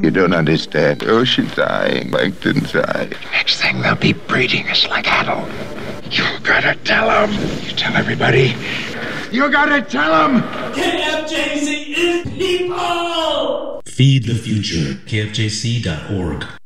You don't understand. Oh, she's dying. Langton's dying. Next thing, they'll be breeding us like cattle. You gotta tell them. You tell everybody. You gotta tell them. KFJC is people! Feed the future. KFJC.org.